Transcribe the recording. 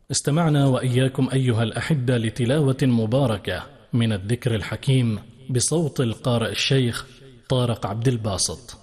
استمعنا وإياكم أيها الأحبة لتلاوة مباركة من الذكر الحكيم بصوت القارئ الشيخ طارق عبد الباسط.